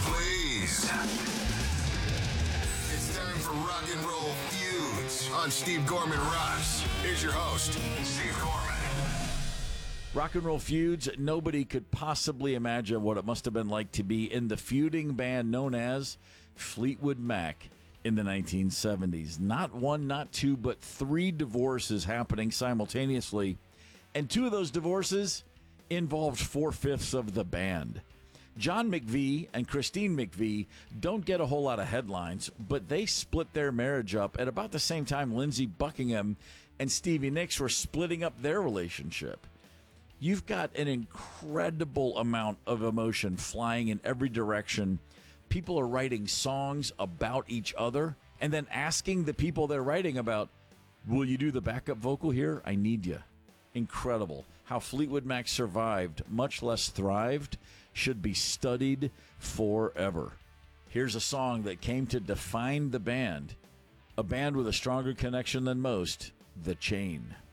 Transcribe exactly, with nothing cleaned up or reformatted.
Please. It's time for Rock and Roll Feuds on Steve Gorman Rocks. Here's your host, Steve Gorman. Rock and Roll Feuds. Nobody could possibly imagine what it must have been like to be in the feuding band known as Fleetwood Mac in the nineteen seventies. Not one, not two, but three divorces happening simultaneously. And two of those divorces involved four-fifths of the band. John McVie and Christine McVie don't get a whole lot of headlines, but they split their marriage up at about the same time Lindsey Buckingham and Stevie Nicks were splitting up their relationship. You've got an incredible amount of emotion flying in every direction. People are writing songs about each other and then asking the people they're writing about, will you do the backup vocal here? I need you. Incredible. How Fleetwood Mac survived, much less thrived, should be studied forever. Here's a song that came to define the band, a band with a stronger connection than most, The Chain.